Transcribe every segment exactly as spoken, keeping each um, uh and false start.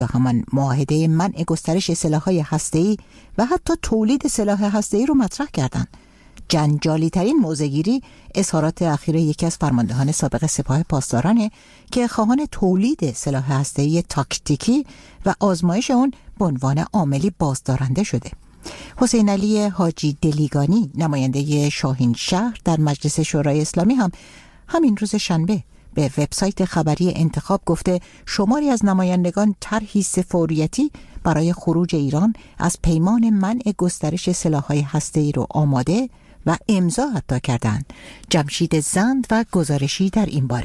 و همان معاهده منع گسترش سلاح‌های هسته‌ای و حتی تولید سلاح هسته‌ای رو مطرح کردند. جنجالی ترین موضع‌گیری اظهارات اخیر یکی از فرماندهان سابق سپاه پاسدارانه که خواهان تولید سلاح هسته‌ای تاکتیکی و آزمایش اون به عنوان عاملی بازدارنده شده. حسین علی حاجی دلیگانی نماینده شاهین شهر در مجلس شورای اسلامی هم همین روز شنبه به وبسایت خبری انتخاب گفته شماری از نمایندگان طرحی سفاریتی برای خروج ایران از پیمان منع گسترش سلاح‌های هسته‌ای رو آماده و امضا حتی کردند. جمشید زند و گزارشی در این باره.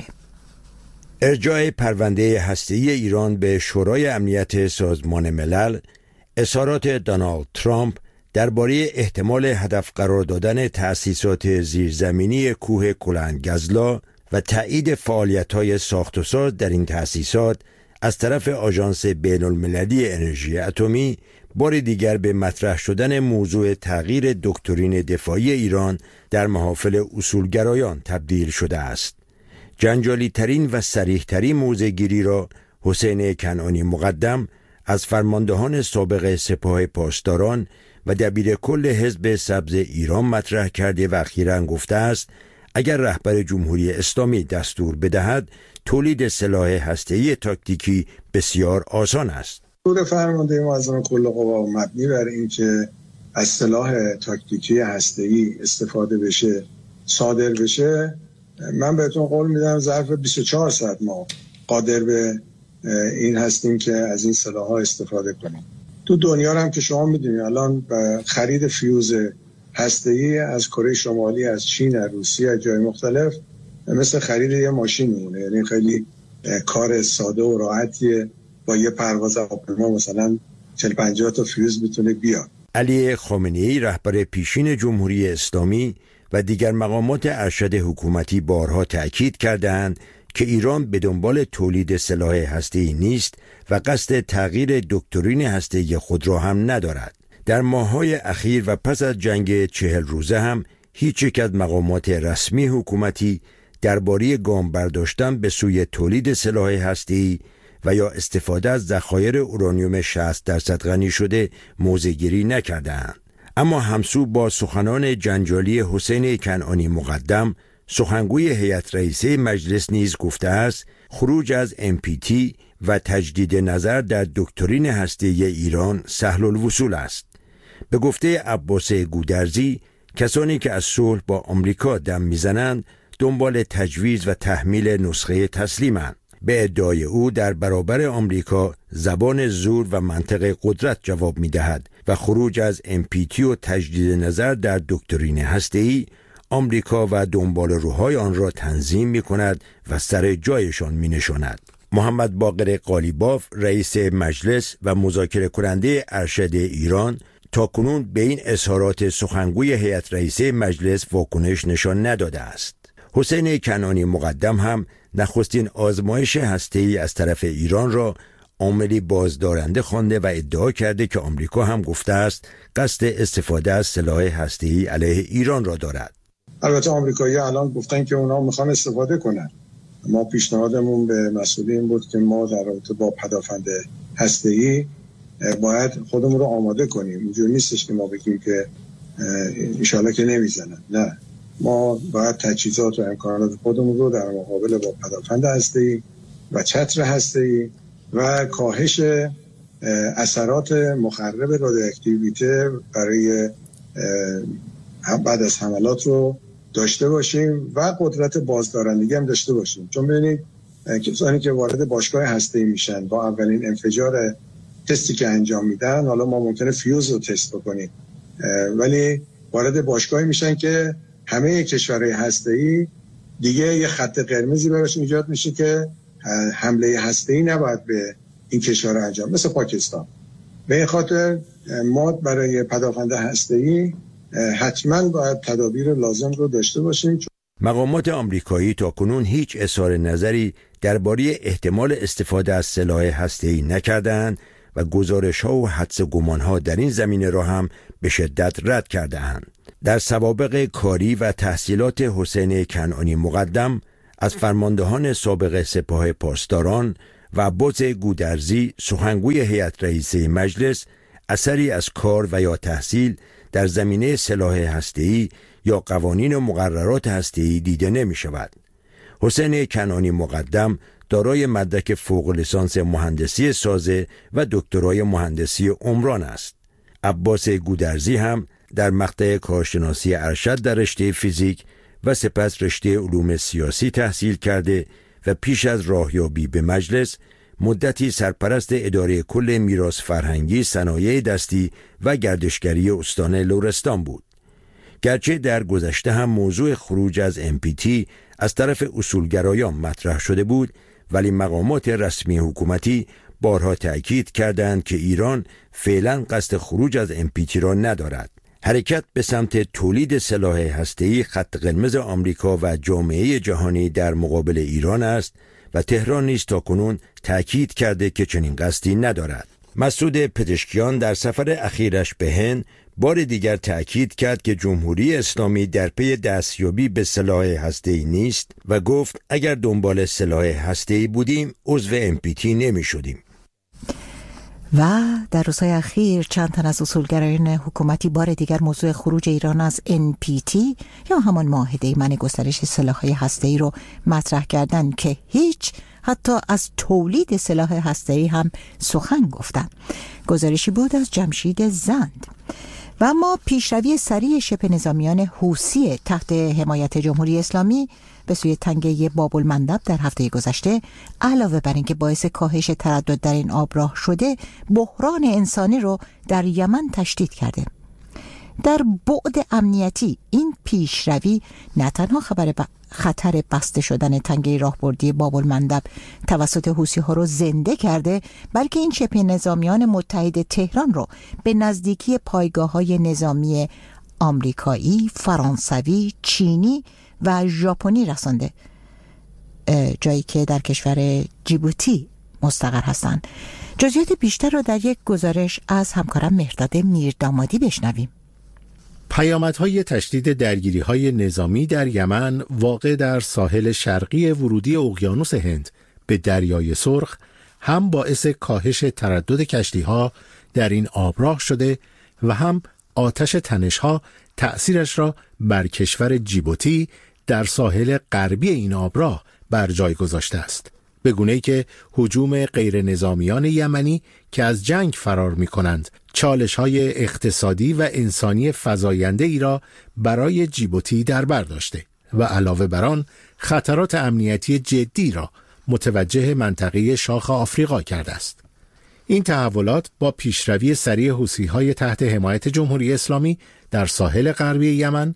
ارجاع پرونده هسته‌ای ایران به شورای امنیت سازمان ملل، اظهارات دونالد ترامپ درباره احتمال هدف قرار دادن تأسیسات زیرزمینی کوه کلنگزلا و تایید فعالیت‌های ساخت و ساز در این تأسیسات از طرف آژانس بین‌المللی انرژی اتمی بار دیگر به مطرح شدن موضوع تغییر دکترین دفاعی ایران در محافل اصولگرایان تبدیل شده است. جنجالی ترین و صریح ترین موضع‌گیری را حسین کنعانی مقدم از فرماندهان سابق سپاه پاسداران و دبیر کل حزب سبز ایران مطرح کرده و اخیراً گفته است اگر رهبر جمهوری اسلامی دستور بدهد تولید سلاح هسته‌ای تاکتیکی بسیار آسان است. دستور فرمانده معظم کل قوا مبنی بر اینکه از سلاح تاکتیکی هسته‌ای استفاده بشه صادر بشه، من بهتون قول میدم ظرف بیست و چهار ساعت ما قادر به این هستیم که از این سلاح‌ها استفاده کنیم. تو دنیا هم که شما میدونید الان خرید فیوز هسته‌ای از کره شمالی، از چین، از روسیه، از جای مختلف مثل خرید یه ماشین میمونه. یعنی خیلی کار ساده و راحتیه، با یه پرواز هواپیما مثلا چهل پنجاه تا فیوز میتونه بیاد. علی خامنه‌ای رهبر پیشین جمهوری اسلامی و دیگر مقامات ارشد حکومتی بارها تأکید کردند که ایران به دنبال تولید سلاح هسته‌ای نیست و قصد تغییر دکترین هسته‌ای خود را هم ندارد. در ماه‌های اخیر و پس از جنگ چهل روزه هم هیچ یک از مقامات رسمی حکومتی درباره گام برداشتن به سوی تولید سلاح هسته‌ای و یا استفاده از ذخایر اورانیوم شصت درصد غنی شده موضع‌گیری نکردند. اما همسو با سخنان جنجالی حسین کنعانی مقدم، سخنگوی هیئت رئیسه مجلس نیز گفته است خروج از ام پی تی و تجدید نظر در دکترین هسته‌ای ایران سهل الوصول است. به گفته عباس گودرزی، کسانی که از صلح با آمریکا دم میزنند دنبال تجویز و تحمیل نسخه تسلیمند. به ادعای او در برابر آمریکا زبان زور و منطق قدرت جواب می‌دهد و خروج از ام پی تی و تجدید نظر در دکترین هسته‌ای آمریکا و دنبال روهای آن را تنظیم می‌کند و سر جایشان می‌نشاند. محمد باقر قالیباف رئیس مجلس و مذاکره کننده ارشد ایران تاکنون به این اظهارات سخنگوی هیئت رئیسه مجلس واکنش نشان نداده است. حسین کنعانی مقدم هم نخستین آزمایش هسته‌ای از طرف ایران را عاملی بازدارنده خوانده و ادعا کرده که آمریکا هم گفته است قصد استفاده از سلاح هسته‌ای علیه ایران را دارد. البته آمریکایی‌ها الان گفتن که اونا میخوان استفاده کنن. ما پیشنهادمون به مسئولین بود که ما در رابطه با پدافند هسته‌ای باید خودمون رو آماده کنیم. اینجوری نیستش که ما بگیم که انشالله که نمیزنن. نه، ما باید تجهیزات و امکانات خودمون رو در مقابل با پدافند هسته‌ای و چتر هسته‌ای و کاهش اثرات مخرب رادیواکتیویته برای بعد از حملات رو داشته باشیم و قدرت بازدارندگی هم داشته باشیم. چون ببینید کسانی که وارد باشگاه هسته‌ای میشن با اولین انفجار تستی که انجام میدن، حالا ما ممکنه فیوز رو تست بکنیم، ولی وارد باشگاهی میشن که همه کشورهای هسته‌ای دیگه یه خط قرمزی براش ایجاد میشه که حمله هسته‌ای نباید به این کشورها انجام، مثل پاکستان. به این خاطر ما برای پدافند هسته‌ای حتما باید تدابیر لازم رو داشته باشیم. مقامات آمریکایی تاکنون هیچ اظهار نظری درباره احتمال استفاده از سلاح هسته‌ای نکردند و گزارش‌ها و حدس و گمان‌ها در این زمینه را هم به شدت رد کرده‌اند. در سوابق کاری و تحصیلات حسین کنعانی مقدم از فرماندهان سابق سپاه پاسداران و عباس گودرزی سخنگوی هیئت رئیسه مجلس اثری از کار و یا تحصیل در زمینه سلاح هسته‌ای یا قوانین و مقررات هسته‌ای دیده نمی شود. حسین کنعانی مقدم دارای مدرک فوق لیسانس مهندسی سازه و دکترای مهندسی عمران است. عباس گودرزی هم در مقطع کارشناسی ارشد در رشته فیزیک و سپس رشته علوم سیاسی تحصیل کرده و پیش از راهیابی به مجلس مدتی سرپرست اداره کل میراث فرهنگی، صنایع دستی و گردشگری استان لرستان بود. گرچه در گذشته هم موضوع خروج از ام پی تی از طرف اصولگرایان مطرح شده بود، ولی مقامات رسمی حکومتی بارها تأکید کردند که ایران فعلا قصد خروج از ام پی تی را ندارد. حرکت به سمت تولید سلاح هسته‌ای خط قرمز آمریکا و جامعه جهانی در مقابل ایران است و تهران نیز تاکنون تأکید کرده که چنین قصدی ندارد. مسعود پزشکیان در سفر اخیرش به هند بار دیگر تأکید کرد که جمهوری اسلامی در پی دستیابی به سلاح هسته‌ای نیست و گفت اگر دنبال سلاح هسته‌ای بودیم عضو ام پی تی نمی شدیم. و در روزهای اخیر چند تن از اصولگرایان حکومتی بار دیگر موضوع خروج ایران از ان پی تی یا همان معاهده منع گسترش سلاح‌های هسته‌ای رو مطرح کردند که هیچ حتی از تولید سلاح هسته‌ای هم سخن گفتند. گزارشی بود از جمشید زند. و اما پیشروی سریع شبه نظامیان حوثی تحت حمایت جمهوری اسلامی به سوی تنگه باب المندب در هفته گذشته علاوه بر اینکه باعث کاهش تردد در این آبراه شده، بحران انسانی رو در یمن تشدید کرده. در بعد امنیتی این پیشروی نه تنها خبر ب... خطر بسته شدن تنگه راهبردی باب المندب توسط حوثی‌ها رو زنده کرده، بلکه این شبه نظامیان متحد تهران رو به نزدیکی پایگاه‌های نظامی آمریکایی، فرانسوی، چینی و ژاپنی رسانده، جایی که در کشور جیبوتی مستقر هستند. جزئیات بیشتر رو در یک گزارش از همکارم مهرداد میردامادی بشنویم. پیامدهای تشدید درگیری‌های نظامی در یمن واقع در ساحل شرقی ورودی اقیانوس هند به دریای سرخ هم باعث کاهش تردد کشتی‌ها در این آبراه شده و هم آتش تنش‌ها تأثیرش را بر کشور جیبوتی در ساحل غربی این آبراه بر جای گذاشته است، به گونه‌ای که هجوم غیر نظامیان یمنی که از جنگ فرار می‌کنند چالش‌های اقتصادی و انسانی فزاینده ای را برای جیبوتی در بر داشته و علاوه بر آن خطرات امنیتی جدی را متوجه منطقه شاخ آفریقا کرده است. این تحولات با پیشروی سریع حوثی‌های تحت حمایت جمهوری اسلامی در ساحل غربی یمن،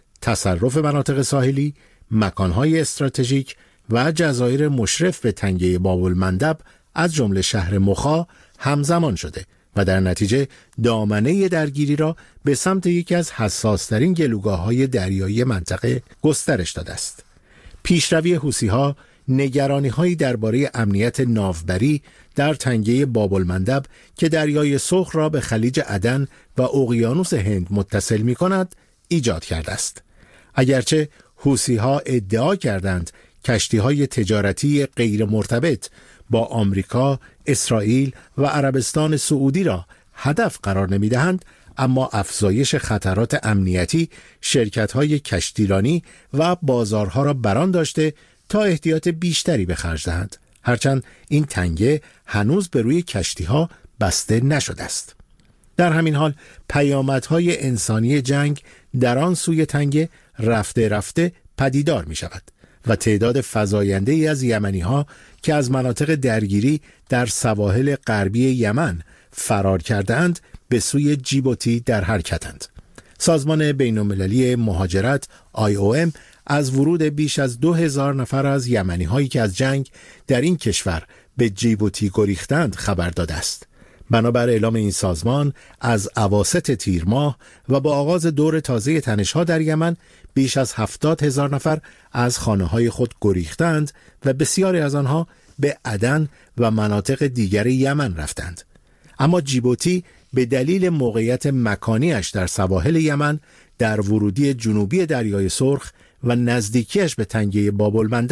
تصرف مناطق ساحلی، مکان‌های استراتژیک و جزایر مشرف به تنگه باب المندب از جمله شهر مخا همزمان شده و در نتیجه دامنه درگیری را به سمت یکی از حساس‌ترین گلوگاه‌های دریایی منطقه گسترش داده است. پیشروی حوثی‌ها نگرانی‌هایی درباره امنیت ناوبری در تنگه باب المندب که دریای سرخ را به خلیج عدن و اقیانوس هند متصل می‌کند ایجاد کرده است. اگرچه حوثی‌ها ادعا کردند کشتی‌های تجارتی غیر مرتبط با آمریکا، اسرائیل و عربستان سعودی را هدف قرار نمی‌دهند، اما افزایش خطرات امنیتی شرکت‌های کشتیرانی و بازارها را بران داشته تا احتیاط بیشتری به خرج دهند، هرچند این تنگه هنوز به روی کشتی‌ها بسته نشده است. در همین حال پیامدهای انسانی جنگ در آن سوی تنگه رفته رفته پدیدار می شود و تعداد فزاینده ای از یمنی ها که از مناطق درگیری در سواحل غربی یمن فرار کردند به سوی جیبوتی در حرکتند. سازمان بین‌المللی مهاجرت آی او ام از ورود بیش از دو هزار نفر از یمنی هایی که از جنگ در این کشور به جیبوتی گریختند خبر داده است. بنابر اعلام این سازمان از اواسط تیر ماه و با آغاز دور تازه تنش‌ها در یمن بیش از هفتاد هزار نفر از خانه‌های خود گریختند و بسیاری از آنها به عدن و مناطق دیگر یمن رفتند. اما جیبوتی به دلیل موقعیت مکانیش در سواحل یمن در ورودی جنوبی دریای سرخ و نزدیکیش به تنگه باب المندب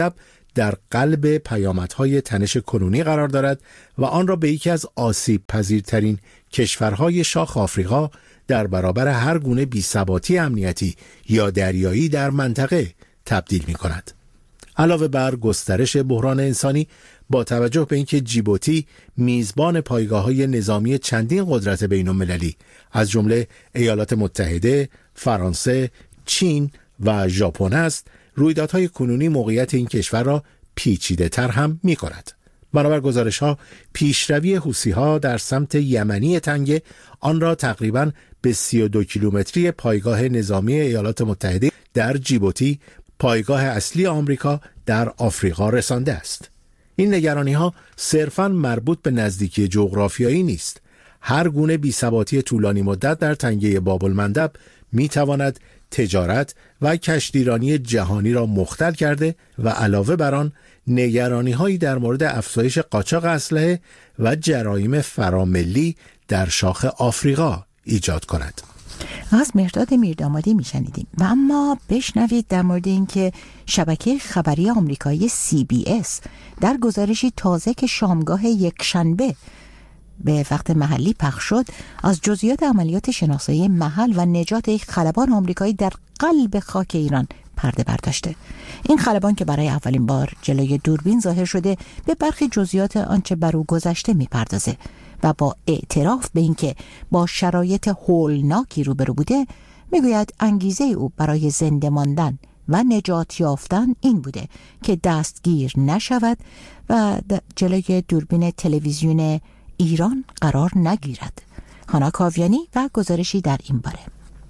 در قلب پیامدهای تنش کنونی قرار دارد و آن را به یکی از آسیب پذیرترین کشورهای شاخ آفریقا در برابر هر گونه بی‌ثباتی امنیتی یا دریایی در منطقه تبدیل می کند. علاوه بر گسترش بحران انسانی، با توجه به اینکه جیبوتی میزبان پایگاه‌های نظامی چندین قدرت بین‌المللی از جمله ایالات متحده، فرانسه، چین و ژاپن است، رویدادهای کنونی موقعیت این کشور را پیچیده‌تر هم می‌کند. بنابر گزارش‌ها، پیشروی حوثی‌ها در سمت یمنی تنگه آن را تقریباً به سی و دو کیلومتری پایگاه نظامی ایالات متحده در جیبوتی، پایگاه اصلی آمریکا در آفریقا رسانده است. این نگرانی‌ها صرفاً مربوط به نزدیکی جغرافیایی نیست. هر گونه بی‌ثباتی طولانی مدت در تنگه باب‌المندب می‌تواند تجارت و کشتیرانی جهانی را مختل کرده و علاوه بر آن نگرانی‌هایی در مورد افزایش قاچاق اسلحه و جرایم فراملی در شاخ آفریقا ایجاد کند. از مهرداد میردامادی میشنیدیم. و اما بشنوید در مورد اینکه شبکه خبری آمریکایی سی بی اس در گزارشی تازه که شامگاه یکشنبه به وقت محلی پخش شد، از جزئیات عملیات شناسایی محل و نجات یک خلبان آمریکایی در قلب خاک ایران پرده برداشته. این خلبان که برای اولین بار جلوی دوربین ظاهر شده، به برخی جزئیات آنچه بر او گذشته میپردازه و با اعتراف به اینکه با شرایط هولناکی روبرو بوده، میگوید انگیزه او برای زنده ماندن و نجات یافتن این بوده که دستگیر نشود و جلوی دوربین تلویزیون ایران قرار نگیرد. هانا کاویانی و گزارشی در این باره.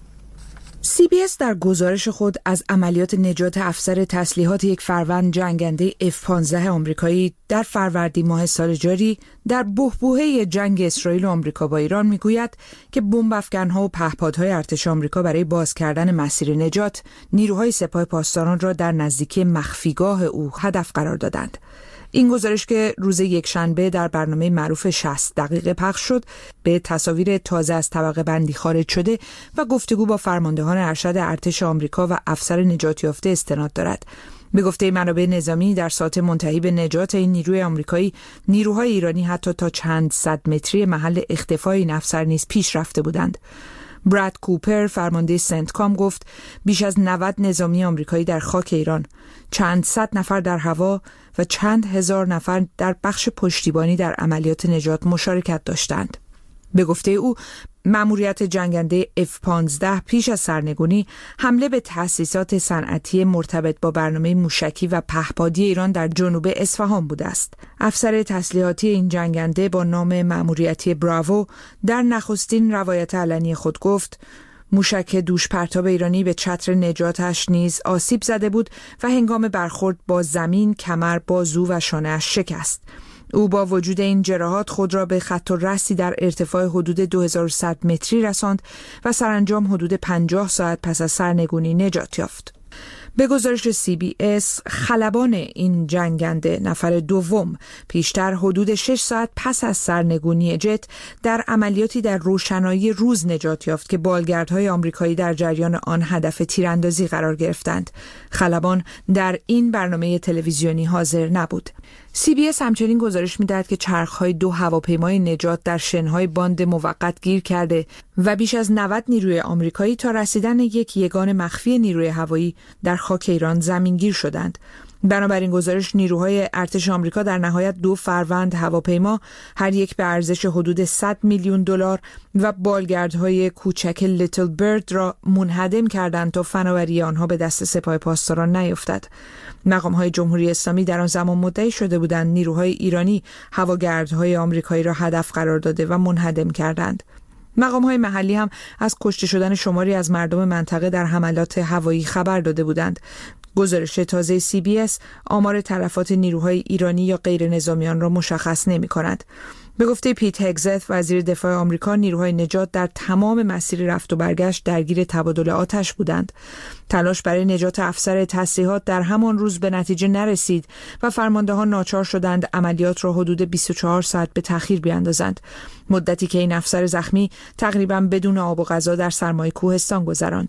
سی بی اس در گزارش خود از عملیات نجات افسر تسلیحات یک فروند جنگنده اف پانزده آمریکایی در فروردین ماه سال جاری در بحبوحه جنگ اسرائیل و آمریکا با ایران میگوید که بمب افکن‌ها و پهپادهای ارتش آمریکا برای باز کردن مسیر نجات نیروهای سپاه پاسداران را در نزدیکی مخفیگاه او هدف قرار دادند. این گزارش که روز یکشنبه در برنامه معروف شصت دقیقه پخش شد، به تصاویر تازه از طبقه بندی خارج شده و گفتگو با فرماندهان ارشد ارتش آمریکا و افسر نجات یافته استناد دارد. به گفته منابع نظامی، در ساعت منتهی به نجات این نیروی آمریکایی، نیروهای ایرانی حتی تا چند صد متری محل اختفای این افسر نیز پیش رفته بودند. براد کوپر، فرمانده سنتکام، گفت بیش از نود نظامی آمریکایی در خاک ایران، چند صد نفر در هوا و چند هزار نفر در بخش پشتیبانی در عملیات نجات مشارکت داشتند. به گفته او، مأموریت جنگنده اف پانزده پیش از سرنگونی حمله به تأسیسات صنعتی مرتبط با برنامه موشکی و پهپادی ایران در جنوب اصفهان بوده است. افسر تسلیحاتی این جنگنده با نام مأموریتی براوو در نخستین روایت علنی خود گفت موشک دوش پرتاب ایرانی به چتر نجاتش نیز آسیب زده بود و هنگام برخورد با زمین کمر، بازو و شانه‌اش شکست. او با وجود این جراحات خود را به خط الرأسی در ارتفاع حدود دو هزار و صد متری رساند و سرانجام حدود پنجاه ساعت پس از سرنگونی نجات یافت. به گزارش سی بی اس، خلبان این جنگنده نفر دوم پیشتر حدود شش ساعت پس از سرنگونی جت در عملیاتی در روشنایی روز نجات یافت که بالگردهای آمریکایی در جریان آن هدف تیراندازی قرار گرفتند. خلبان در این برنامه تلویزیونی حاضر نبود. سی بی اس همچنین گزارش می‌دهد که چرخ‌های دو هواپیمای نجات در شن‌های باند موقت گیر کرده و بیش از نود نیروی آمریکایی تا رسیدن یک یگان مخفی نیروی هوایی در خاک ایران زمینگیر شدند. بنابراین گزارش، نیروهای ارتش آمریکا در نهایت دو فروند هواپیما، هر یک به ارزش حدود صد میلیون دلار، و بالگردهای کوچک لیتل برد را منهدم کردند تا فناوری آنها به دست سپاه پاسداران نیفتد. مقام‌های جمهوری اسلامی در آن زمان مدعی شده بودند نیروهای ایرانی هواگردهای آمریکایی را هدف قرار داده و منهدم کردند. مقام‌های محلی هم از کشته شدن شماری از مردم منطقه در حملات هوایی خبر داده بودند. گزارش تازه سی بی اس آمار تلفات نیروهای ایرانی یا غیر نظامیان را مشخص نمی‌کند. به گفته پیت هگزت، وزیر دفاع آمریکا، نیروهای نجات در تمام مسیر رفت و برگشت درگیر تبادل آتش بودند. تلاش برای نجات افسر تسلیحات در همان روز به نتیجه نرسید و فرماندهان ناچار شدند عملیات را حدود بیست و چهار ساعت به تأخیر بیاندازند، مدتی که این افسر زخمی تقریباً بدون آب و غذا در سرمای کوهستان گذراند.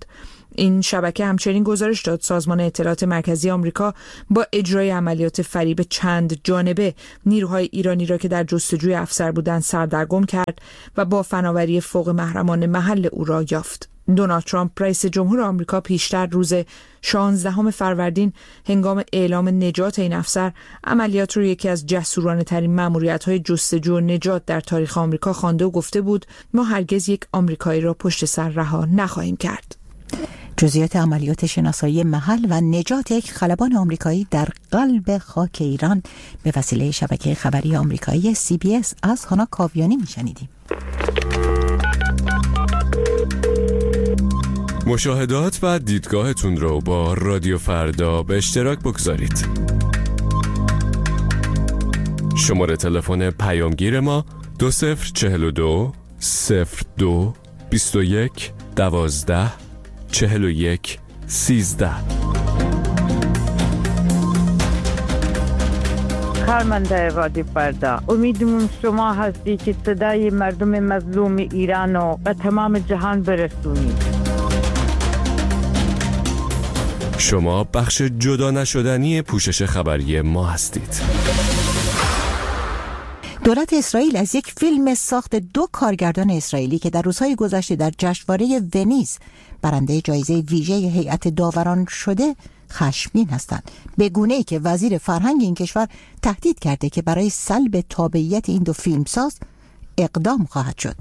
این شبکه همچنین گزارش داد سازمان اطلاعات مرکزی آمریکا با اجرای عملیات فریب چند جانبه نیروهای ایرانی را که در جستجوی افسر بودند سردرگم کرد و با فناوری فوق محرمانه محل او را یافت. دونالد ترامپ رئیس جمهور آمریکا پیشتر روز شانزدهم فروردین هنگام اعلام نجات این افسر عملیات رو یکی از جسورانه ترین مأموریت‌های جستجو و نجات در تاریخ آمریکا خوانده و گفته بود ما هرگز یک آمریکایی را پشت سر رها نخواهیم کرد. جزئیات عملیات شناسایی محل و نجات یک خلبان آمریکایی در قلب خاک ایران به وسیله شبکه خبری آمریکایی سی بی اس از هانا کاویانی میشنیدیم. مشاهدات و دیدگاهتون رو با رادیو فردا به اشتراک بگذارید. شماره تلفن پیامگیر ما دو صفر چهل و دو صفر دو بیست و یک دوازده چهل و یک سیزده. کارمنده رادیو فردا، امیدمون شما هستی که صدای مردم مظلوم ایران رو به تمام جهان برسونید. شما بخش جدا نشدنی پوشش خبری ما هستید. دولت اسرائیل از یک فیلم ساخت دو کارگردان اسرائیلی که در روزهای گذشته در جشنواره ونیز برنده جایزه ویژه هیئت داوران شده خشمگین هستند، به گونه‌ای که وزیر فرهنگ این کشور تهدید کرده که برای سلب تابعیت این دو فیلمساز اقدام خواهد شد.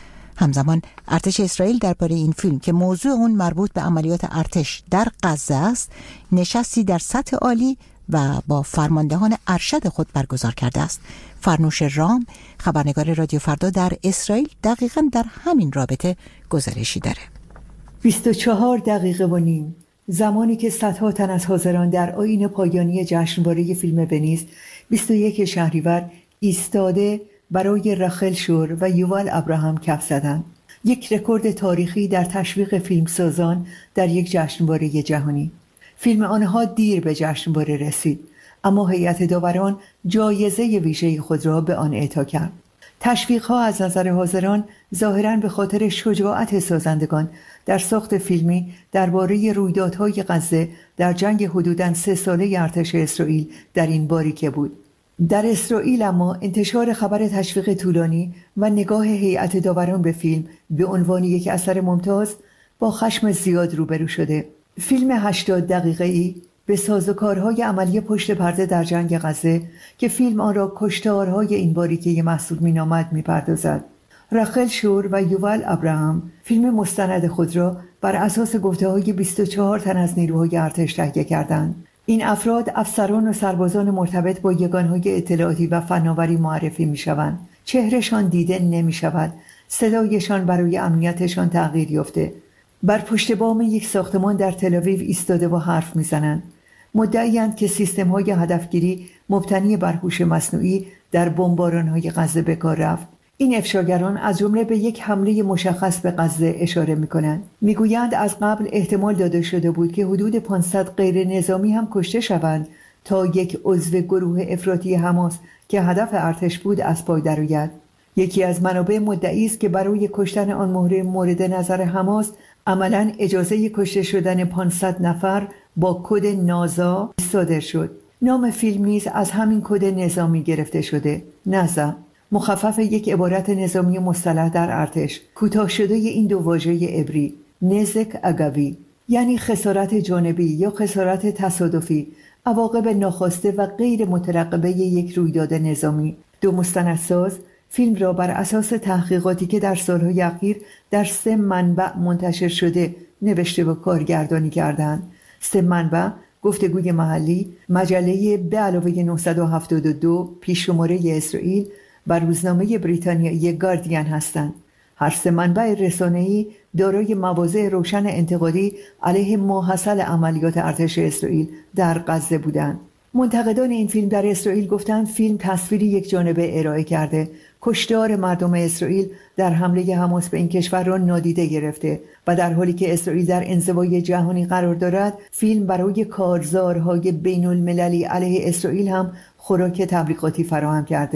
همزمان ارتش اسرائیل درباره این فیلم که موضوع اون مربوط به عملیات ارتش در غزه است نشستی در سطح عالی و با فرماندهان ارشد خود برگزار کرده است. فرنوش رام، خبرنگار رادیو فردا در اسرائیل، دقیقاً در همین رابطه گزارشی داره. بیست و چهار دقیقه و نیم زمانی که صدها تن از حاضران در آیین پایانی جشنواره فیلم ونیز بیست و یک شهریور ایستاده برای رخل شور و یوال ابراهام کف زدند. یک رکورد تاریخی در تشویق فیلمسازان در یک جشنواره جهانی. فیلم آنها دیر به جشنواره رسید، اما هیئت داوران جایزه ویژه خود را به آن اعطا کرد. تشویق‌ها از نظر حاضران ظاهراً به خاطر شجاعت سازندگان در ساخت فیلمی درباره رویدادهای غزه در جنگ حدوداً سه ساله ارتش اسرائیل در این باریکه بود. در اسرائیل اما انتشار خبر تشویق طولانی و نگاه هیئت داوران به فیلم به عنوان یک اثر ممتاز با خشم زیاد روبرو شده. فیلم هشتاد دقیقه‌ای به سازوکارهای عملی پشت پرده در جنگ غزه که فیلم آن را کشتارهای این باریکه محسوب می‌نامد می‌پردازد. رخل شور و یوال ابراهام فیلم مستند خود را بر اساس گفته‌های بیست و چهار تن از نیروهای ارتش تهیه کردند. این افراد افسران و سربازان مرتبط با یگانهای اطلاعاتی و فناوری معرفی می‌شوند. چهرهشان دیده نمی‌شود، صدایشان برای امنیتشان تغییر یافته. بر پشت بام یک ساختمان در تل‌آویو ایستاده و حرف می‌زنند. مدعی‌اند که سیستم‌های هدفگیری مبتنی بر هوش مصنوعی در بمباران‌های غزه به کار رفت. این افشاگران از جمله به یک حمله مشخص به غزه اشاره می‌کنند. می‌گویند از قبل احتمال داده شده بود که حدود پانصد غیر نظامی هم کشته شوند تا یک عضو گروه افراطی حماس که هدف ارتش بود از پای درآید. یکی از منابع مدعی است که برای کشتن آن مهره مورد نظر حماس عملاً اجازه کشته شدن پانصد نفر با کد نازا صادر شد. نام فیلم نیز از همین کد نظامی گرفته شده، نازا، مخفف یک عبارت نظامی مصطلح در ارتش، کوتاه شده این دو واژه عبری، نزک اگوی، یعنی خسارت جانبی یا خسارت تصادفی، عواقب ناخواسته و غیر مترقبه یک رویداد نظامی. دو مستندساز فیلم را بر اساس تحقیقاتی که در سالهای اخیر در سه منبع منتشر شده نوشته و کارگردانی کردند. سه منبع گفتگوی محلی، مجله به علاوه نهصد و هفتاد و دو پیش‌شماره اسرائیل و روزنامه بریتانیایی گاردین هستند. هر سه منبع رسانه‌ای دارای مواضع روشن انتقادی علیه ماحصل عملیات ارتش اسرائیل در غزه بودند. منتقدان این فیلم در اسرائیل گفتند فیلم تصویری یک جانبه ارائه کرده، کشتار مردم اسرائیل در حمله حماس به این کشور را نادیده گرفته و در حالی که اسرائیل در انزوای جهانی قرار دارد، فیلم برای کارزارهای بین المللی علیه اسرائیل هم خوراک تبلیغاتی فراهم کرده.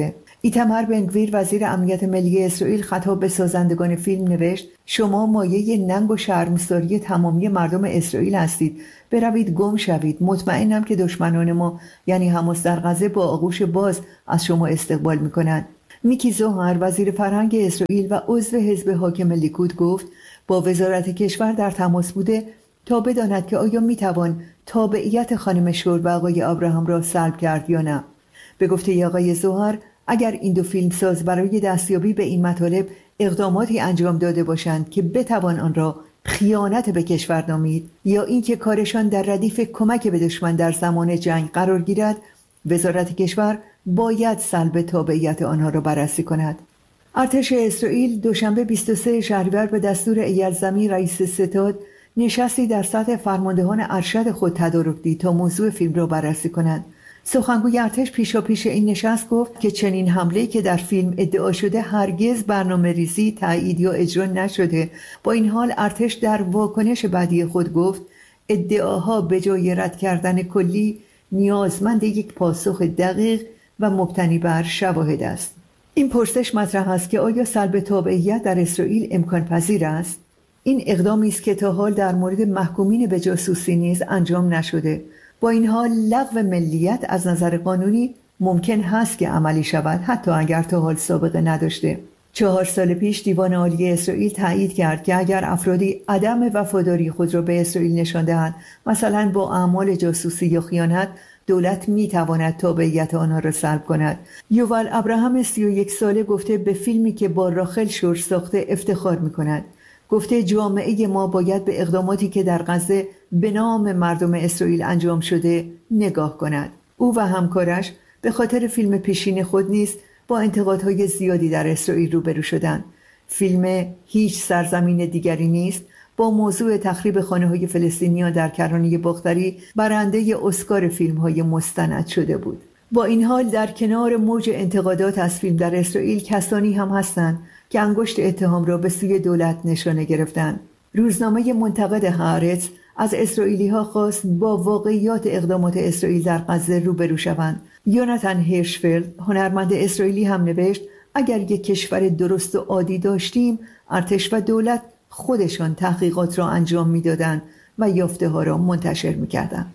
ایتمر بنگویر وزیر امنیت ملی اسرائیل خطاب به سازندگان فیلم نوشت: شما مایه ننگ و شرمساری تمامی مردم اسرائیل هستید. بروید گم شوید. مطمئنم که دشمنان ما یعنی حماس در غزه با آغوش باز از شما استقبال می‌کنند. میکی زوهر وزیر فرهنگ اسرائیل و عضو حزب حاکم لیکود گفت با وزارت کشور در تماس بوده تا بداند که آیا میتوان تابعیت خانم شور و آقای ابراهام را سلب کرد یا نه. به گفته آقای زوهر اگر این دو فیلمساز برای دستیابی به این مطالب اقداماتی انجام داده باشند که بتوان آن را خیانت به کشور نامید یا اینکه کارشان در ردیف کمک به دشمن در زمان جنگ قرار گیرد، وزارت کشور باید سلب تابعیت آنها را بررسی کند. ارتش اسرائیل دوشنبه بیست و سوم شهریور به دستور ایل زمین رئیس ستاد نشستی در سطح فرماندهان ارشد خود تدارک دید تا موضوع فیلم را بررسی کنند. سخنگوی ارتش پیشاپیش این نشست گفت که چنین حمله‌ای که در فیلم ادعا شده هرگز برنامه‌ریزی، تایید یا اجرا نشده. با این حال ارتش در واکنش بعدی خود گفت ادعاها به جای رد کردن کلی نیازمند یک پاسخ دقیق و مبتنی بر شواهد است. این پرسش مطرح است که آیا سلب تابعیت در اسرائیل امکان پذیر است؟ این اقدامی است که تا حال در مورد محکومین به جاسوسی نیز انجام نشده. با این حال لغو ملیت از نظر قانونی ممکن هست که عملی شود، حتی اگر تا حال سابقه نداشته. چهار سال پیش دیوان عالی اسرائیل تایید کرد که اگر افرادی عدم وفاداری خود را به اسرائیل نشان دهند، مثلا با اعمال جاسوسی یا خیانت، دولت می تواند تابعیت آنها را سلب کند. یوول ابراهام سی و یک ساله گفته به فیلمی که با راخل شور ساخته افتخار می کند. گفته جامعه ما باید به اقداماتی که در غزه به نام مردم اسرائیل انجام شده نگاه کند. او و همکارش به خاطر فیلم پیشین خود نیز با انتقادهای زیادی در اسرائیل روبرو شدند. فیلم هیچ سرزمین دیگری نیست با موضوع تخریب خانه‌های فلسطینیان در کرانه باختری برنده اسکار فیلم‌های مستند شده بود. با این حال در کنار موج انتقادات از فیلم در اسرائیل کسانی هم هستند که انگشت اتهام را به سوی دولت نشانه گرفتند. روزنامه منتقد هآرتز از اسرائیلی‌ها خواست با واقعیات اقدامات اسرائیل در غزه روبرو شوند. یوناتان هیرشفلد هنرمند اسرائیلی هم نوشت اگر یک کشور درست و عادی داشتیم، ارتش و دولت خودشان تحقیقات را انجام می‌دادند و یافته‌ها را منتشر می‌کردند.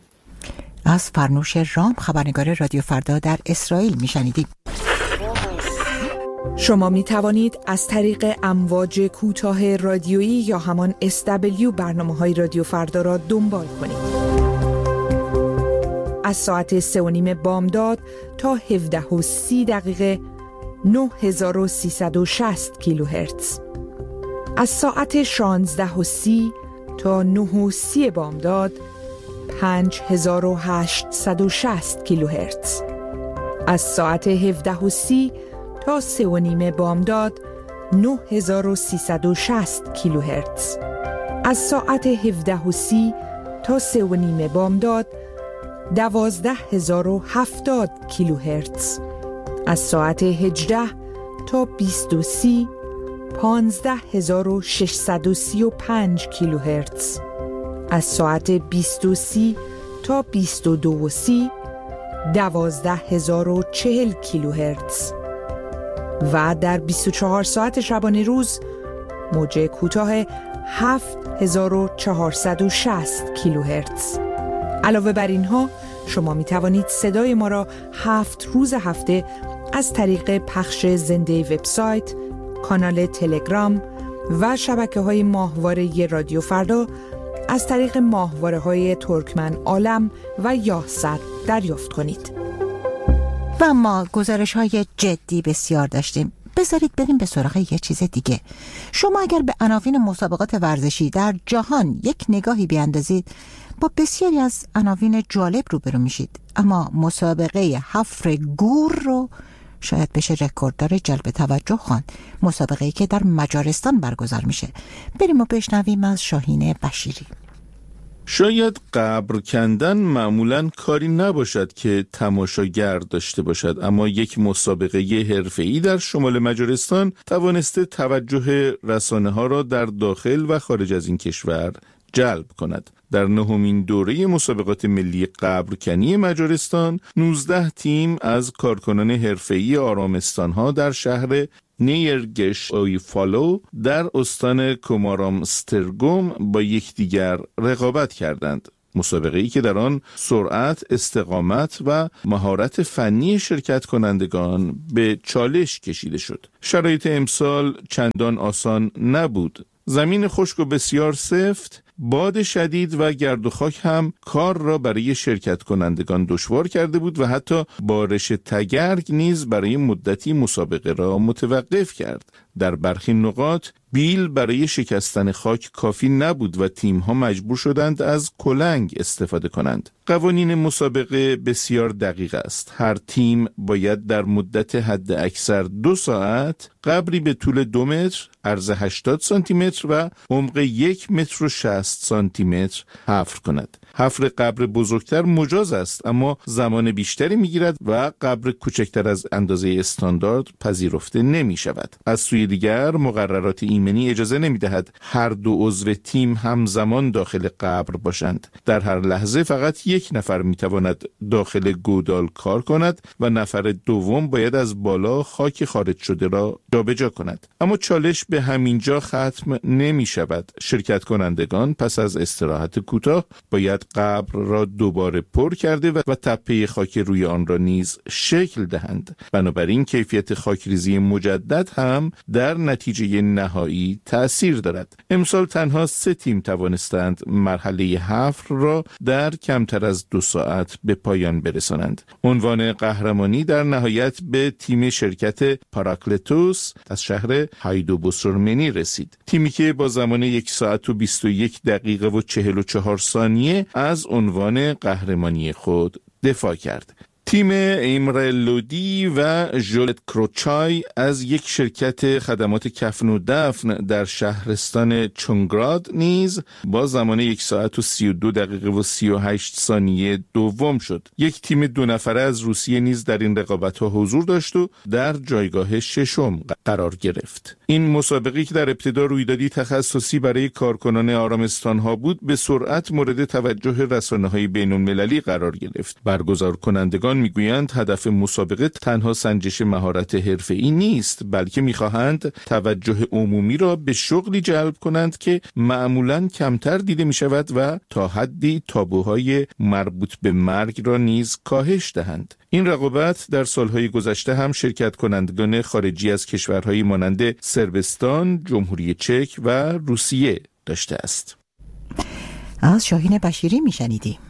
از فرنوش رام، خبرنگار رادیو فردا در اسرائیل می‌شنیدیم. شما می توانید از طریق امواج کوتاه رادیویی یا همان اس دبلیو برنامه‌های رادیو فردا را دنبال کنید. از ساعت سه و نیم بامداد تا هفده و سی دقیقه نه هزار و سیصد و شصت کیلوهرتز. از ساعت شانزده و سی تا نه و سی بامداد پنج هزار و هشتصد و شصت کیلوهرتز. از ساعت هفده و سی تا سه و نیم بامداد نه هزار و سیصد و شصت کیلوهرتز. از ساعت هفده و سی تا سه و نیم بامداد دوازده هزار و هفتاد کیلوهرتز. از ساعت هجده تا بیست و سی پانزده هزار و ششصد و سی و پنج کیلوهرتز. از ساعت بیست و سی تا بیست و دو و سی دوازده هزار و چهل کیلوهرتز. و در بیست و چهار ساعت شبانه روز موج کوتاه هفت هزار و چهارصد و شصت کیلوهرتز. علاوه بر اینها شما می توانید صدای ما را هفت روز هفته از طریق پخش زنده وبسایت، کانال تلگرام و شبکه‌های ماهواره رادیو فردا از طریق ماهواره‌های ترکمن عالم و یاهصد دریافت کنید. و ما گزارش های جدی بسیار داشتیم. بذارید بریم به سراغ یه چیز دیگه. شما اگر به عناوین مسابقات ورزشی در جهان یک نگاهی بیاندازید، با بسیاری از عناوین جالب روبرو میشید، اما مسابقه حفر گور رو شاید بشه رکورددار جلب توجه خواند. مسابقه‌ای که در مجارستان برگزار میشه. بریم و بشنویم از شاهین بشیری. شاید قبر کندن معمولاً کاری نباشد که تماشاگر داشته باشد، اما یک مسابقه حرفه‌ای در شمال مجارستان توانسته توجه رسانه‌ها را در داخل و خارج از این کشور جلب کند. در نهمین دوره مسابقات ملی قبرکنی مجارستان نوزده تیم از کارکنان حرفه‌ای آرامستان‌ها در شهر نیرگش اویفالو در استان کومارامسترگوم با یکدیگر رقابت کردند. مسابقه‌ای که در آن سرعت، استقامت و مهارت فنی شرکت کنندگان به چالش کشیده شد. شرایط امسال چندان آسان نبود. زمین خشک و بسیار سفت، باد شدید و گرد و خاک هم کار را برای شرکت کنندگان دشوار کرده بود و حتی بارش تگرگ نیز برای مدتی مسابقه را متوقف کرد. در برخی نقاط بیل برای شکستن خاک کافی نبود و تیم‌ها مجبور شدند از کلنگ استفاده کنند. قوانین مسابقه بسیار دقیق است. هر تیم باید در مدت حد اکثر دو ساعت قبری به طول دو متر، عرض هشتاد سانتی متر و عمق یک متر و شصت سانتی متر حفر کند. حفر قبر بزرگتر مجاز است اما زمان بیشتری می‌گیرد و قبر کوچکتر از اندازه استاندارد پذیرفته نمی‌شود. از سوی دیگر مقررات ایمنی اجازه نمی‌دهد هر دو عضو تیم همزمان داخل قبر باشند. در هر لحظه فقط یک نفر می‌تواند داخل گودال کار کند و نفر دوم باید از بالا خاک خارج شده را جابجا کند. اما چالش به همینجا ختم نمی‌شود. شرکت کنندگان پس از استراحت کوتاه باید قبر را دوباره پر کرده و تپه خاک روی آن را نیز شکل دهند. بنابراین کیفیت خاکریزی مجدد هم در نتیجه نهایی تأثیر دارد. امسال تنها سه تیم توانستند مرحله حفر را در کمتر از دو ساعت به پایان برسانند. عنوان قهرمانی در نهایت به تیم شرکت پاراکلتوس از شهر هایدوبوسرمنی رسید. تیمی که با زمان یک ساعت و بیست و یک دقیقه و چهل و چهار ثانیه از عنوان قهرمانی خود دفاع کرد. تیم ایمره لودی و ژولت کروچای از یک شرکت خدمات کفن و دفن در شهرستان چونگراد نیز با زمان یک ساعت و سی و دو دقیقه و سی و هشت ثانیه دوم شد. یک تیم دو نفره از روسیه نیز در این رقابت‌ها حضور داشت و در جایگاه ششم قرار گرفت. این مسابقه که در ابتدا رویدادی تخصصی برای کارکنان آرامستان‌ها بود، به سرعت مورد توجه رسانه‌های بین‌المللی قرار گرفت. برگزار کنندگان میگویند هدف مسابقه تنها سنجش مهارت حرفه‌ای نیست، بلکه میخواهند توجه عمومی را به شغلی جلب کنند که معمولاً کمتر دیده میشود و تا حدی تابوهای مربوط به مرگ را نیز کاهش دهند. این رقابت در سالهای گذشته هم شرکت کنندگان خارجی از کشورهای مانند صربستان، جمهوری چک و روسیه داشته است. از شاهین بشیری میشنیدیم.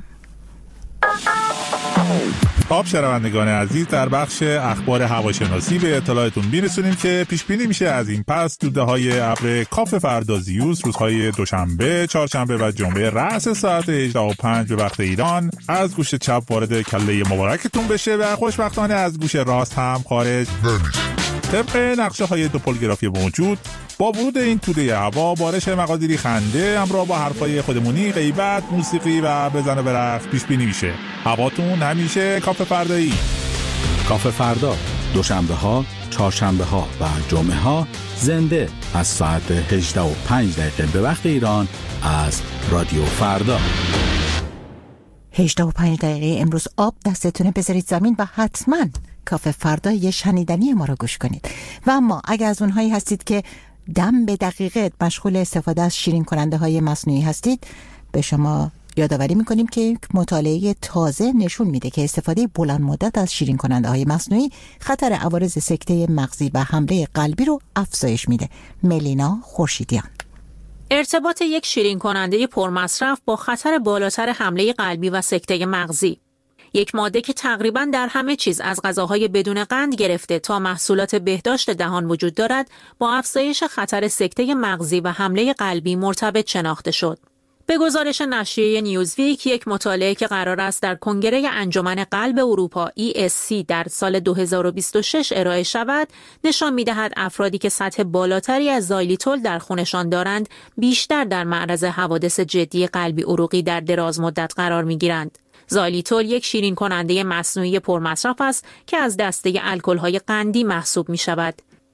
خب شنوندگان عزیز، در بخش اخبار هواشناسی به اطلاعتون میرسونیم که پیش بینی میشه از این پس دوده‌های ابر کاف فردا زیوس روزهای دوشنبه، چهارشنبه و جمعه رأس ساعت هجده و پنج به وقت ایران از گوش چپ وارد کله مبارکتون بشه و خوشبختانه از گوش راست هم خارج نمیشه. طبق نقشه های دوپولگرافی موجود، با ورود این توده هوا بارش مقادیری خنده همراه با حرفای خودمونی، غیبت، موسیقی و بزن و برقص پیش بینی میشه. هواتون همیشه کاف فردایی. کاف فردا دوشنبه ها، چهارشنبه ها و جمعه ها زنده از ساعت هجده و پنج دقیقه به وقت ایران از رادیو فردا. هجده و پنج دقیقه امروز آب دستتونه بذارید زمین و حتما کاف فردا یه شنیدنی ما رو گوش کنید. و اما اگه از اونهایی هستید که دم به دقیقه مشغول استفاده از شیرین کننده های مصنوعی هستید، به شما یادآوری میکنیم که یک مطالعه تازه نشون میده که استفاده بلند مدت از شیرین کننده های مصنوعی خطر عوارض سکته مغزی و حمله قلبی رو افزایش میده. ملینا خورشیدیان. ارتباط یک شیرین کننده پرمصرف با خطر بالاتر حمله قلبی و سکته مغزی، یک ماده که تقریباً در همه چیز از غذاهای بدون قند گرفته تا محصولات بهداشت دهان وجود دارد، با افزایش خطر سکته مغزی و حمله قلبی مرتبط شناخته شد. به گزارش نشریه نیوزویک، یک مطالعه که قرار است در کنگره انجمن قلب اروپا ای اس سی در سال دو هزار و بیست و شش ارائه شود، نشان می‌دهد افرادی که سطح بالاتری از زایلیتول در خونشان دارند، بیشتر در معرض حوادث جدی قلبی عروقی در دراز مدت قرار می‌گیرند. زایلیتول یک شیرین کننده مصنوعی پرمصرف است که از دسته الکل‌های قندی محسوب می‌شود.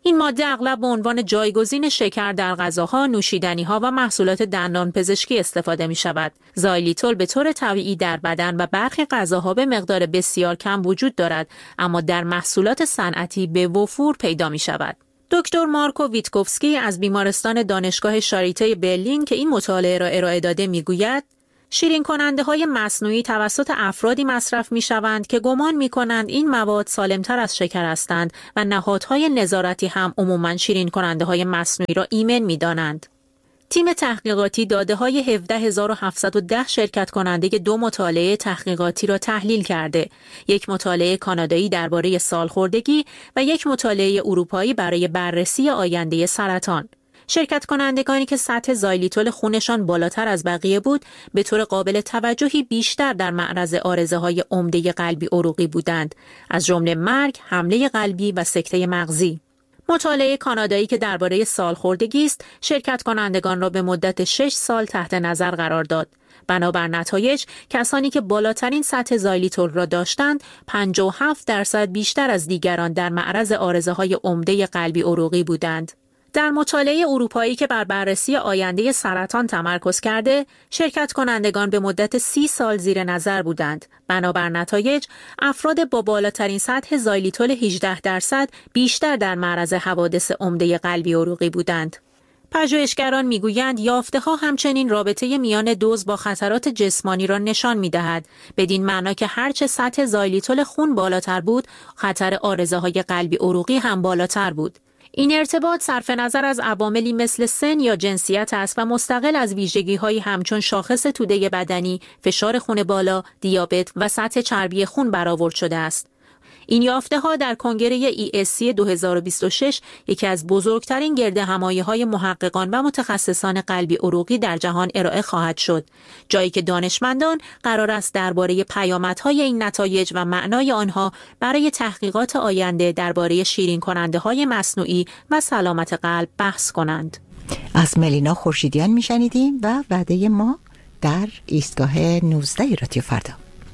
این ماده اغلب به عنوان جایگزین شکر در غذاها، نوشیدنی‌ها و محصولات دندان پزشکی استفاده می‌شود. زایلیتول به طور طبیعی در بدن و برخی غذاها به مقدار بسیار کم وجود دارد، اما در محصولات صنعتی به وفور پیدا می‌شود. دکتر مارکو ویتکوفسکی از بیمارستان دانشگاه شاریته برلین که این مطالعه را ارائه داده می‌گوید شیرین کننده های مصنوعی توسط افرادی مصرف می شوند که گمان می کنند این مواد سالمتر از شکر هستند و نهادهای نظارتی هم عموماً شیرین کننده های مصنوعی را ایمن می دانند. تیم تحقیقاتی داده های هفده هزار و هفتصد و ده شرکت کننده دو مطالعه تحقیقاتی را تحلیل کرده، یک مطالعه کانادایی درباره سالخوردگی و یک مطالعه اروپایی برای بررسی آینده سرطان. شرکت کنندگانی که سطح زایلیتول خونشان بالاتر از بقیه بود به طور قابل توجهی بیشتر در معرض عارضه‌های عمده قلبی عروقی بودند، از جمله مرگ، حمله قلبی و سکته مغزی. مطالعه کانادایی که درباره سالخوردگی است، شرکت کنندگان را به مدت شش سال تحت نظر قرار داد. بنابر نتایج، کسانی که بالاترین سطح زایلیتول را داشتند، پنجاه و هفت درصد بیشتر از دیگران در معرض عارضه‌های عمده قلبی عروقی بودند. در مطالعه اروپایی که بر بررسی آینده سرطان تمرکز کرده، شرکت کنندگان به مدت سی سال زیر نظر بودند. بنابر نتایج، افراد با بالاترین سطح زایلیتول هجده درصد بیشتر در معرض حوادث عمده قلبی عروقی بودند. پژوهشگران میگویند یافته‌ها همچنین رابطه میان دوز با خطرات جسمانی را نشان می‌دهد، بدین معنا که هرچه سطح زایلیتول خون بالاتر بود، خطر عارضه‌های قلبی عروقی هم بالاتر بود. این ارتباط صرف نظر از عواملی مثل سن یا جنسیت است و مستقل از ویژگی‌هایی همچون شاخص توده بدنی، فشار خون بالا، دیابت و سطح چربی خون برآورد شده است. این یافته‌ها در کنگره ای اس سی دو هزار و بیست و شش یکی از بزرگترین گردهمایی‌های محققان و متخصصان قلبی عروقی در جهان ارائه خواهد شد، جایی که دانشمندان قرار است درباره پیامدهای این نتایج و معنای آنها برای تحقیقات آینده درباره شیرین کننده‌های مصنوعی و سلامت قلب بحث کنند. از ملینا خورشیدیان میشنیدیم و وعده ما در ایستگاه نوزده رادیو فردا.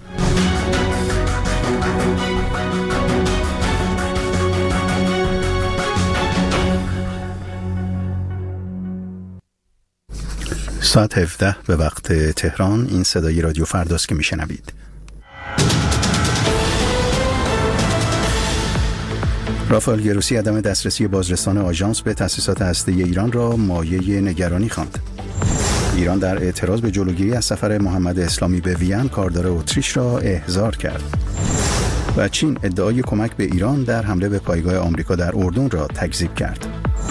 ساعت هفده به وقت تهران. این صدای رادیو فرداست که میشنوید. رافائل گروسی عدم دسترسی بازرسان آژانس به تأسیسات هسته‌ای ایران را مایه نگرانی خواند. ایران در اعتراض به جلوگیری از سفر محمد اسلامی به وین کاردار اتریش را احضار کرد. و چین ادعای کمک به ایران در حمله به پایگاه آمریکا در اردن را تکذیب کرد.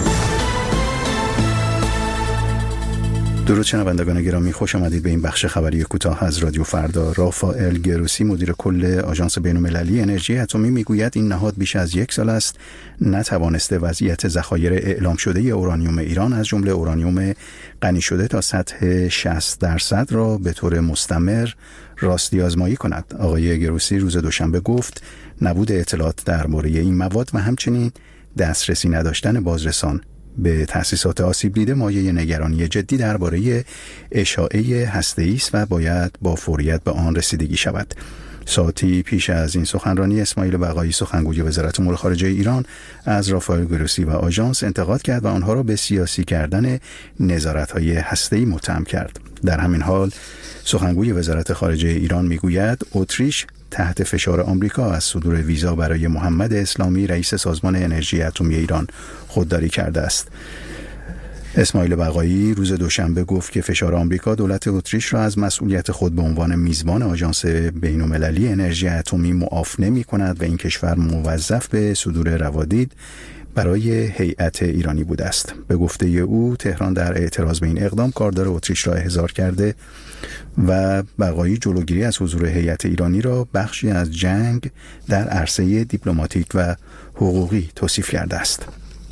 درود شنوندگان گرامی، خوش آمدید به این بخش خبری کوتاه از رادیو فردا. رافائل گروسی مدیر کل آژانس بین‌المللی انرژی اتمی میگوید این نهاد بیش از یک سال است نتوانسته وضعیت ذخایر اعلام شده اورانیوم ایران از جمله اورانیوم غنی شده تا سطح شصت درصد را به طور مستمر راستی آزمایی کند. آقای گروسی روز دوشنبه گفت نبود اطلاعات درباره این مواد و همچنین دسترسی نداشتن بازرسان به تأسیسات آسیب دیده مایه نگرانی جدی درباره اشاعه هسته‌ای است و باید با فوریت به آن رسیدگی شود. ساعتی پیش از این سخنرانی اسماعیل بقایی سخنگوی وزارت امور خارجه ایران از رافائل گروسی و آژانس انتقاد کرد و آنها را به سیاسی کردن نظارت‌های هسته‌ای متهم کرد. در همین حال سخنگوی وزارت خارجه ایران میگوید اتریش تحت فشار آمریکا از صدور ویزا برای محمد اسلامی رئیس سازمان انرژی اتمی ایران خودداری کرده است. اسماعیل بقایی روز دوشنبه گفت که فشار آمریکا دولت اتریش را از مسئولیت خود به عنوان میزبان آژانس بین‌المللی انرژی اتمی معاف نمی‌کند و این کشور موظف به صدور روادید برای هیئت ایرانی بوده است. به گفته او تهران در اعتراض به این اقدام کاردار اتریش را احضار کرده و بقایی جلوگیری از حضور هیئت ایرانی را بخشی از جنگ در عرصه دیپلماتیک و حقوقی توصیف کرده است.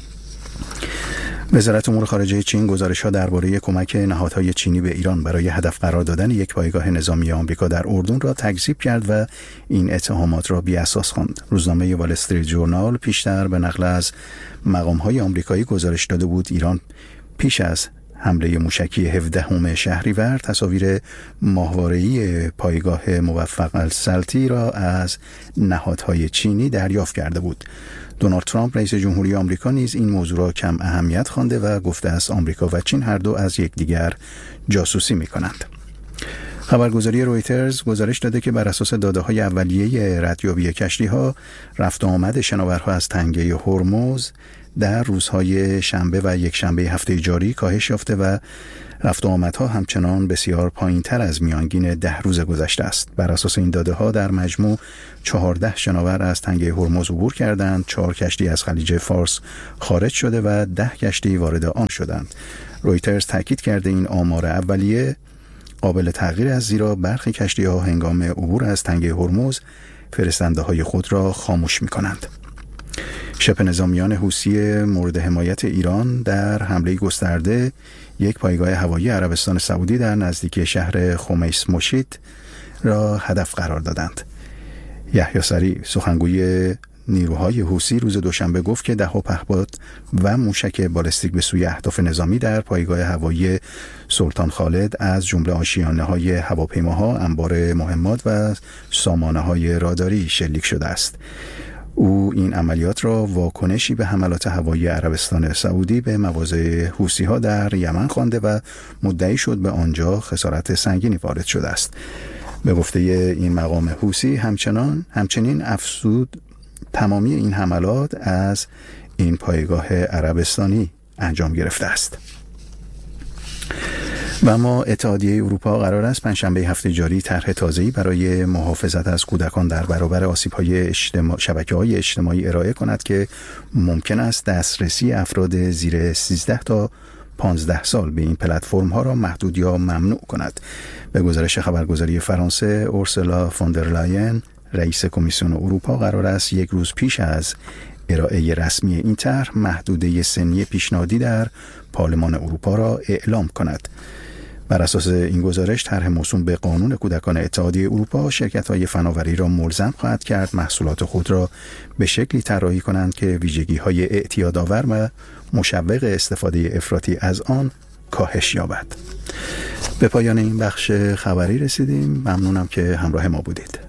وزارت امور خارجه چین گزارش‌ها درباره کمک نهادهای چینی به ایران برای هدف قرار دادن یک پایگاه نظامی آمریکا در اردن را تکذیب کرد و این اتهامات را بی‌اساس خواند. روزنامه وال استریت جورنال پیشتر به نقل از مقام‌های آمریکایی گزارش داده بود ایران پیش از حمله موشکی هفدهم شهریور تصاویر ماهواره‌ای پایگاه موفق السلطی را از نهادهای چینی دریافت کرده بود. دونالد ترامپ رئیس جمهوری آمریکا نیز این موضوع را کم اهمیت خوانده و گفته است آمریکا و چین هر دو از یکدیگر جاسوسی می‌کنند. خبرگزاری رویترز گزارش داده که بر اساس داده‌های اولیه ردیابی کشتی‌ها، رفت و آمد شناورها از تنگه هرمز در روزهای شنبه و یک شنبه هفته جاری کاهش یافته و رفت و آمدها همچنان بسیار پایین‌تر از میانگین ده روز گذشته است. بر اساس این داده‌ها در مجموع چهارده شناور از تنگه هرمز عبور کردند، چهار کشتی از خلیج فارس خارج شده و ده کشتی وارد آن شدند. رویترز تاکید کرده این آمار اولیه قابل تغییر است، زیرا برخی کشتی‌ها هنگام عبور از تنگه هرمز فرستنده‌های خود را خاموش می‌کنند. شبه نظامیان حوثی مورد حمایت ایران در حمله گسترده یک پایگاه هوایی عربستان سعودی در نزدیکی شهر خمیس مشید را هدف قرار دادند. یحیی سریع سخنگوی نیروهای حوثی روز دوشنبه گفت که ده‌ها پهپاد و موشک بالستیک به سوی اهداف نظامی در پایگاه هوایی سلطان خالد از جمله آشیانه‌های هواپیماها، انبار مهمات و سامانه‌های راداری شلیک شده است. او این عملیات را واکنشی به حملات هوایی عربستان سعودی به مواضع حوثی‌ها در یمن خوانده و مدعی شد به آنجا خسارت سنگینی وارد شده است. به گفته این مقام حوثی همچنان همچنین افزود تمامی این حملات از این پایگاه عربستانی انجام گرفته است. و اما اتحادیه اروپا قرار است پنجشنبه هفته جاری طرح تازه‌ای برای محافظت از کودکان در برابر آسیب‌های اجتماع... شبکه‌های اجتماعی ارائه کند که ممکن است دسترسی افراد زیر سیزده تا پانزده سال به این پلتفرم‌ها را محدود یا ممنوع کند. به گزارش خبرگزاری فرانسه، اورسولا فوندرلاین رئیس کمیسیون اروپا قرار است یک روز پیش از ارائه رسمی این طرح محدوده سنی پیشنهادی در پارلمان اروپا را اعلام کند. بر اساس این گزارش طرح موسوم به قانون کودکان اتحادیه اروپا شرکت‌های فناوری را ملزم خواهد کرد محصولات خود را به شکلی طراحی کنند که ویژگی‌های اعتیادآور و مشوق استفاده افراطی از آن کاهش یابد. به پایان این بخش خبری رسیدیم. ممنونم که همراه ما بودید.